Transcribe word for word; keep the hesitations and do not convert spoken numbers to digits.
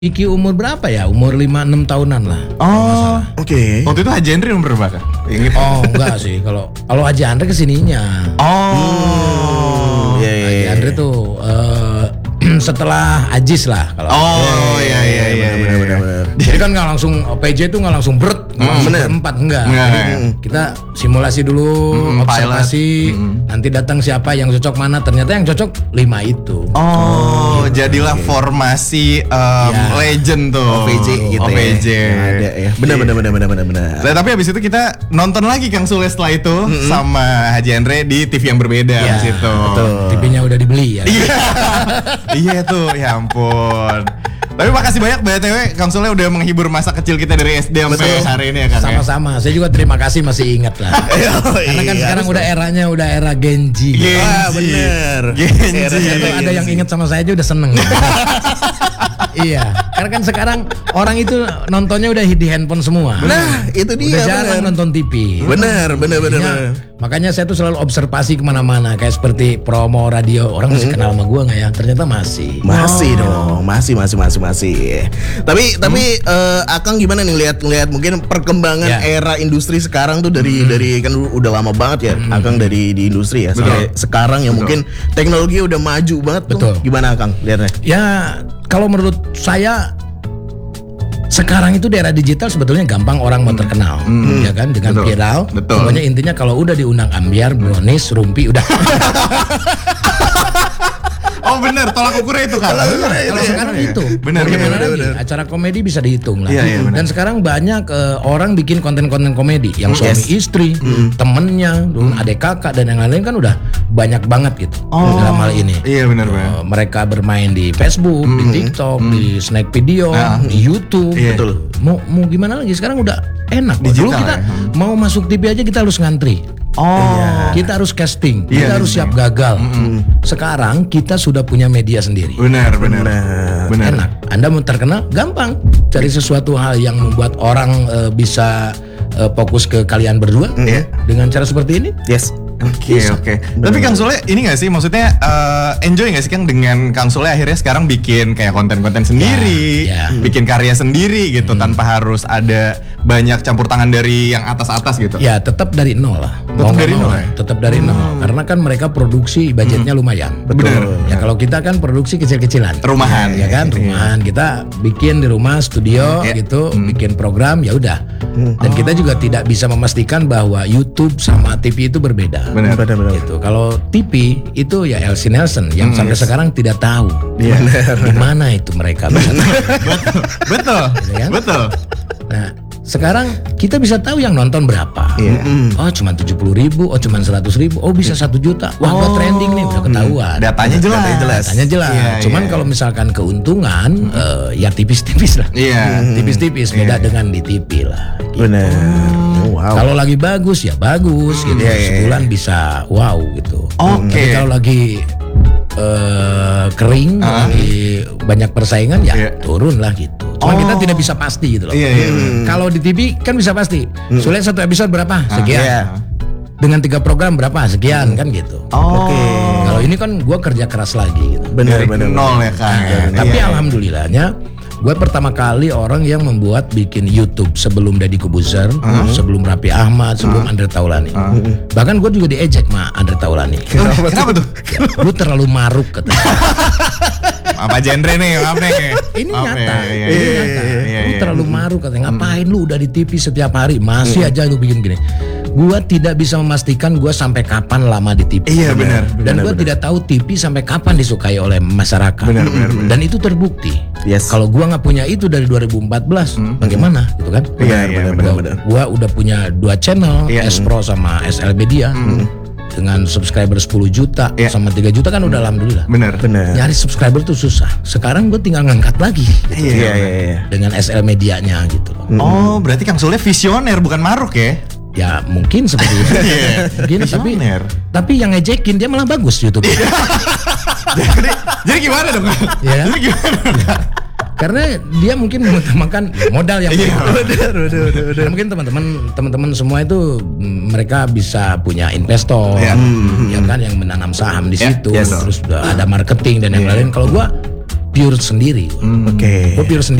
Iki umur berapa ya? Umur lima enam tahunan lah. Oh, oke. Okay. Waktu itu Haji Andre umur berapa? Ingat? Oh, enggak sih. Kalau kalau Haji Andre kesininya. Oh. Iya, iya. Haji Andre tuh uh, setelah Ajis lah kalau. Oh, iya iya iya. Benar-benar. Jadi kan nggak langsung P J itu nggak langsung berat, nggak Hmm, langsung bener. berempat enggak. Enggak, Jadi ya. kita simulasi dulu, Hmm, observasi, nanti datang siapa yang cocok mana. Ternyata yang cocok lima itu. Oh, jadilah formasi um, Ya. legend tuh. O P J gitu O P J. ya. Yang ada ya. Benar benar benar benar benar benar. Nah, tapi habis itu kita nonton lagi Kang Sule setelah itu sama Haji Andre di T V yang berbeda Ya, di situ. T V-nya udah dibeli ya. Iya. Iya tuh, ya ampun. Tapi makasih banyak B T W Kang Sule udah menghibur masa kecil kita dari S D sampai Betul. hari ini ya Kang. ya? Sama-sama. Saya juga terima kasih masih ingat lah. Karena kan Iya, sekarang harus udah eranya udah era Genji. Genji. Ah, bener. Genji. Saya tuh ada yang ingat sama saya aja udah seneng. Iya, karena kan sekarang orang itu nontonnya udah di handphone semua. Nah, itu dia. Udah jarang bener. nonton T V. Bener bener bener. Makanya, bener. makanya saya tuh selalu observasi kemana-mana, kayak seperti promo radio. Orang masih kenal sama gua nggak ya? Ternyata masih. Masih dong, masih masih masih masih. Tapi tapi eh, Akang gimana nih lihat lihat mungkin perkembangan Ya. era industri sekarang tuh dari dari kan udah lama banget ya Akang dari di industri ya. Sampai sekarang ya mungkin teknologi udah maju banget tuh. Betul. Gimana Akang lihatnya? Ya, kalau menurut saya sekarang itu di era digital sebetulnya gampang orang mau terkenal, ya kan, dengan Betul. viral. Betul. Pokoknya intinya kalau udah diundang ambiar, brownies, rumpi udah. Oh bener, tolak ukurnya itu kan. Kalau sekarang itu, Bener, mau bener, gimana bener, lagi? bener. Acara komedi bisa dihitung lah. Iya, iya, bener. Dan sekarang banyak eh, orang bikin konten-konten komedi yang suami Yes. istri, temennya, dulu adik kakak dan yang lain-lain kan udah banyak banget gitu Oh. dalam hal ini. Iya bener banget. Eh, mereka bermain di Facebook, di TikTok, di Snack Video, Ah. di YouTube. Iya. Betul. Mau mau gimana lagi? Sekarang udah enak. Dulu Digital kita ya. mau masuk T V aja kita harus ngantri. Oh. Kita harus casting, Iya, kita harus iya. siap gagal. Sekarang kita sudah punya media sendiri. Benar, benar. Benar. Enak. Anda mau terkenal gampang. Cari sesuatu hal yang membuat orang eh, bisa eh, fokus ke kalian berdua. Iya. Dengan cara seperti ini. Yes. Oke oke. Tapi Kang Sule ini gak sih maksudnya eh, enjoy gak sih Kang dengan Kang Sule akhirnya sekarang bikin kayak konten-konten sendiri, Ya, ya. bikin karya sendiri gitu tanpa harus ada banyak campur tangan dari yang atas-atas gitu. Ya tetap dari nol lah. Tetap Mau nggak dari mau, nol ya? Tetap dari nol. Karena kan mereka produksi budgetnya lumayan. Bener. Ya kalau kita kan produksi kecil-kecilan. Rumahan. Ya kan, rumahan. Kita bikin di rumah studio Ya. gitu, bikin program ya udah. Dan kita juga tidak bisa memastikan bahwa YouTube sama T V itu berbeda. Benar. Benar benar. Gitu. Kalau T V itu ya Elsie Nelson yang sampai sekarang tidak tahu Iya. di mana itu mereka. Betul. Betul. Gitu kan? Betul. Nah, sekarang kita bisa tahu yang nonton berapa. Iya. Oh, cuma tujuh puluh ribu, oh cuma seratus ribu, oh bisa satu juta. Wah, udah trending nih, udah ketahuan. Datanya jelas. Datanya jelas. Datanya jelas. Iya, Cuman iya. kalau misalkan keuntungan, eh, ya tipis-tipis lah. Iya. Tipis-tipis, beda dengan di T V lah. Gitu. Benar. Oh, wow. Kalau lagi bagus ya bagus gitu. Iya, iya, Sebulan bisa wow gitu. Oke. Tapi kalau lagi eh, kering, Ah. lagi banyak persaingan ya Iya. turun lah gitu. Cuma Oh. kita tidak bisa pasti gitu loh. Iya, iya, benar. Kalau di T V kan bisa pasti. Sulit satu episode berapa? Sekian. Iya. Dengan tiga program berapa? Sekian kan gitu. Oh. Oke. Kalau ini kan gue kerja keras lagi gitu. Benar Dari benar. nol ya Kang. Nah, tapi Iya. alhamdulillahnya gue pertama kali orang yang membuat bikin YouTube sebelum Deddy Kobuzer, sebelum Raffi Ahmad, sebelum Andre Taulani. Bahkan gue juga diejek sama Andre Taulani. Kenapa tuh? Ya, lu terlalu maruk katanya. Apa genre nih? Maaf nih. Ini Maaf nyata, ya, iya, ini iya, nyata. iya, Lu iya. terlalu maruk katanya. Ngapain lu udah di T V setiap hari masih aja lu bikin gini. Gua tidak bisa memastikan gua sampai kapan lama di T V. Iya, benar, Dan gua tidak tahu T V sampai kapan disukai oleh masyarakat. Benar, benar, benar. Dan itu terbukti. Yes. Kalau gua nggak punya itu dari dua ribu empat belas, bagaimana gitu kan? Iya, iya, benar, benar. benar. Gua udah punya dua channel, Iya. S Pro sama S L Media. Dengan subscriber sepuluh juta Iya. sama tiga juta kan udah alhamdulillah. Benar. Benar. Nyari subscriber tuh susah. Sekarang gue tinggal ngangkat lagi gitu. Iya, Iya iya iya. Dengan S L medianya gitu loh. Oh, berarti Kang Sule visioner bukan maruk ya? Ya mungkin seperti itu. Iya. Mungkin tapi Visioner. tapi yang ngejekin dia malah bagus YouTube. Jadi, jadi gimana dong? Kang? Iya. Jadi gimana? Karena dia mungkin mengutamakan modal yang Iya. Udah udah udah udah. mungkin teman-teman teman-teman semua itu mm, mereka bisa punya investor, Iya. ya kan yang menanam saham di Iya, situ, yes. terus udah ada marketing dan yang lain. Kalau gua pure sendiri. Oke. Gue pure sendiri.